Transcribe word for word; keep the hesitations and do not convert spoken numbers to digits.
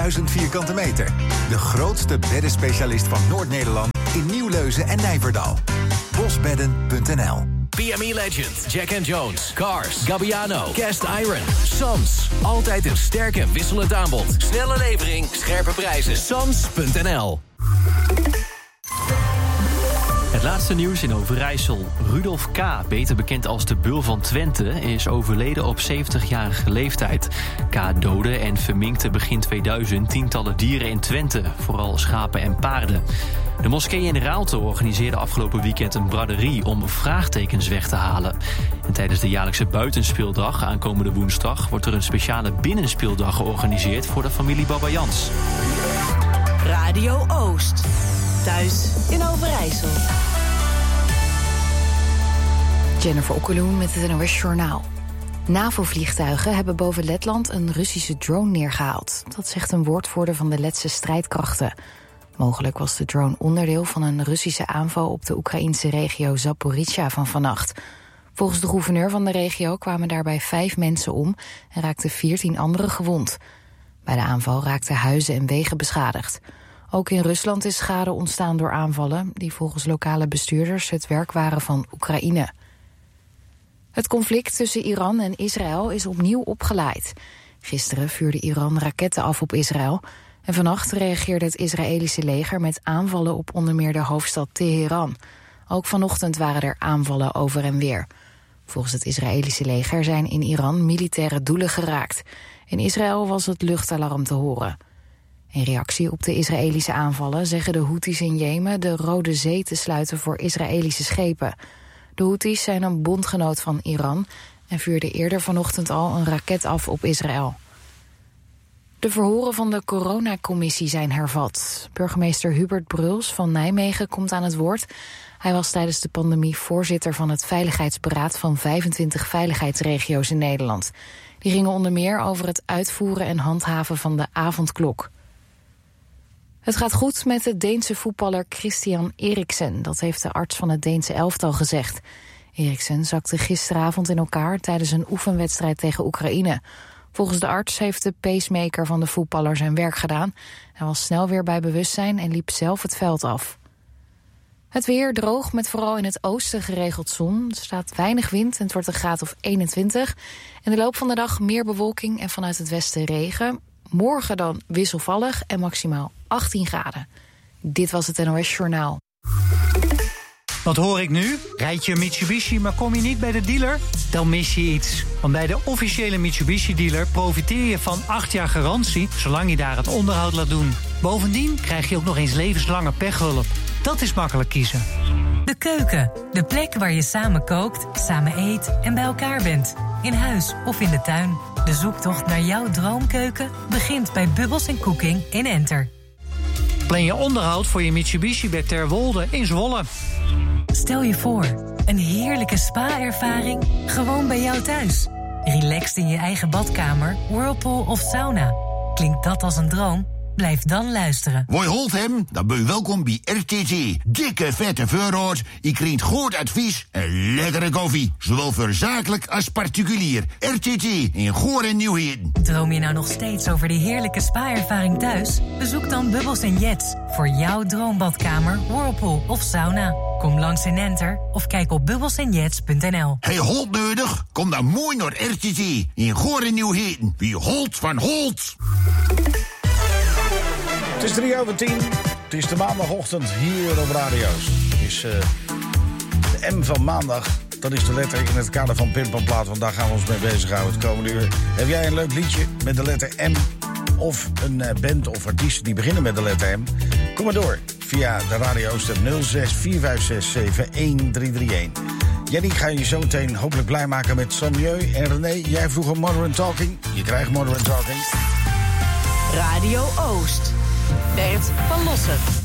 duizend vierkante meter. De grootste beddenspecialist van Noord-Nederland in Nieuwleuzen en Nijverdal. bosbedden punt n l. P M E Legend, Jack and Jones, Cars, Gabbiano, Cast Iron, Sams. Altijd een sterk en wisselend aanbod. Snelle levering, scherpe prijzen. Sams punt n l. Het laatste nieuws in Overijssel. Rudolf K., beter bekend als de Beul van Twente, is overleden op zeventigjarige leeftijd. K. doodde en verminkte begin tweeduizend tientallen dieren in Twente, vooral schapen en paarden. De moskee in Raalte organiseerde afgelopen weekend een braderie om vraagtekens weg te halen. En tijdens de jaarlijkse buitenspeeldag, aankomende woensdag, wordt er een speciale binnenspeeldag georganiseerd voor de familie Babayans. Radio Oost. Thuis in Overijssel. Jennifer Okkeloen met het N O S Journaal. NAVO-vliegtuigen hebben boven Letland een Russische drone neergehaald. Dat zegt een woordvoerder van de Letse strijdkrachten. Mogelijk was de drone onderdeel van een Russische aanval op de Oekraïnse regio Zaporizhzhia van vannacht. Volgens de gouverneur van de regio kwamen daarbij vijf mensen om en raakten veertien anderen gewond. Bij de aanval raakten huizen en wegen beschadigd. Ook in Rusland is schade ontstaan door aanvallen die volgens lokale bestuurders het werk waren van Oekraïne. Het conflict tussen Iran en Israël is opnieuw opgeleid. Gisteren vuurde Iran raketten af op Israël en vannacht reageerde het Israëlische leger met aanvallen op onder meer de hoofdstad Teheran. Ook vanochtend waren er aanvallen over en weer. Volgens het Israëlische leger zijn in Iran militaire doelen geraakt. In Israël was het luchtalarm te horen. In reactie op de Israëlische aanvallen zeggen de Houthis in Jemen de Rode Zee te sluiten voor Israëlische schepen. De Houthis zijn een bondgenoot van Iran en vuurden eerder vanochtend al een raket af op Israël. De verhoren van de coronacommissie zijn hervat. Burgemeester Hubert Bruls van Nijmegen komt aan het woord. Hij was tijdens de pandemie voorzitter van het Veiligheidsberaad van vijfentwintig veiligheidsregio's in Nederland. Die gingen onder meer over het uitvoeren en handhaven van de avondklok. Het gaat goed met de Deense voetballer Christian Eriksen. Dat heeft de arts van het Deense elftal gezegd. Eriksen zakte gisteravond in elkaar tijdens een oefenwedstrijd tegen Oekraïne. Volgens de arts heeft de pacemaker van de voetballer zijn werk gedaan. Hij was snel weer bij bewustzijn en liep zelf het veld af. Het weer droog met vooral in het oosten geregeld zon. Er staat weinig wind en het wordt een graad of eenentwintig. In de loop van de dag meer bewolking en vanuit het westen regen. Morgen dan wisselvallig en maximaal achttien graden. Dit was het N O S Journaal. Wat hoor ik nu? Rijd je een Mitsubishi, maar kom je niet bij de dealer? Dan mis je iets. Want bij de officiële Mitsubishi-dealer profiteer je van acht jaar garantie, zolang je daar het onderhoud laat doen. Bovendien krijg je ook nog eens levenslange pechhulp. Dat is makkelijk kiezen. De keuken, de plek waar je samen kookt, samen eet en bij elkaar bent. In huis of in de tuin. De zoektocht naar jouw droomkeuken begint bij Bubbles en Cooking in Enter. Plan je onderhoud voor je Mitsubishi bij Terwolde in Zwolle. Stel je voor, een heerlijke spa-ervaring gewoon bij jou thuis. Relaxed in je eigen badkamer, whirlpool of sauna. Klinkt dat als een droom? Blijf dan luisteren. Woi holt hem? Dan ben je welkom bij R T T. Dikke vette voorraad, je krijgt goed advies en lekkere koffie. Zowel voor zakelijk als particulier. R T T in Goor en Nieuwheden. Droom je nou nog steeds over die heerlijke spa-ervaring thuis? Bezoek dan Bubbles en Jets voor jouw droombadkamer, whirlpool of sauna. Kom langs in Enter of kijk op bubbles en jets punt n l. Hey, Holt nodig? Kom dan mooi naar R T T in Goor en Nieuwheden. Wie Holt van Holt. Het is drie over tien. Het is de maandagochtend hier op radio's. Het is uh, de M van maandag. Dat is de letter in het kader van Pim van Plaat. Want daar gaan we ons mee bezighouden het komende uur. Heb jij een leuk liedje met de letter M? Of een uh, band of artiesten die beginnen met de letter M? Kom maar door via de radio's nul zes vier vijf zes zeven een drie drie een. Jenny, ik ga je zo meteen hopelijk blij maken met Samieu. En René, jij vroeg om Modern Talking. Je krijgt Modern Talking. Radio Oost. Bert van Lossen.